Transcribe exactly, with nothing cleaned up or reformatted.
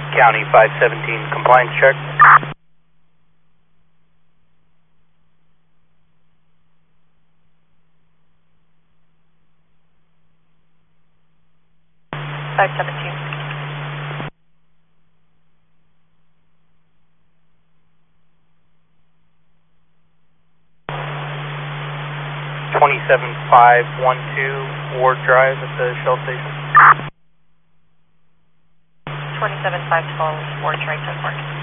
County five seventeen compliance check. five seventeen. twenty-seven five one two Ward Drive at the Shell station. twenty-seven five twelve Ward Drive, ten four.